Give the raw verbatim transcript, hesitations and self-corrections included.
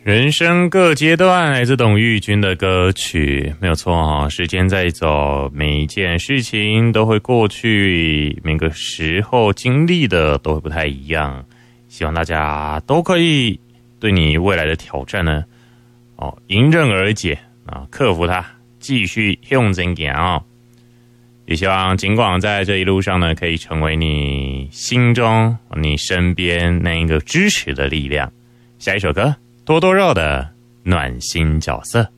人生各阶段，来自董玉君的歌曲，没有错哈、哦。时间在走，每一件事情都会过去，每个时候经历的都会不太一样。希望大家都可以对你未来的挑战呢，哦，迎刃而解啊，克服它，继续用真点啊。也希望尽管在这一路上呢，可以成为你心中、你身边那一个支持的力量。下一首歌。多多肉的暖心角色。